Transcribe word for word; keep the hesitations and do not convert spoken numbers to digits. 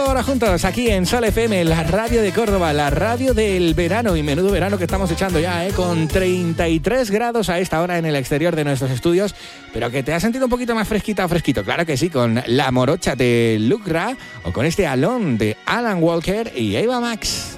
hora juntos aquí en Sol F M, la radio de Córdoba, la radio del verano, y menudo verano que estamos echando ya, ¿eh? Con treinta y tres grados a esta hora en el exterior de nuestros estudios, pero que te has sentido un poquito más fresquita o fresquito, claro que sí, con La Morocha de Luke Ra o con este Alone de Alan Walker y Ava Max.